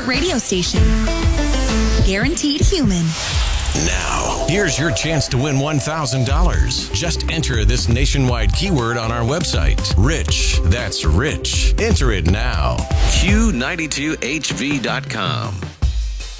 radio station. Guaranteed Human. Now, here's your chance to win $1,000. Just enter this nationwide keyword on our website. Rich. That's rich. Enter it now. Q92HV.com.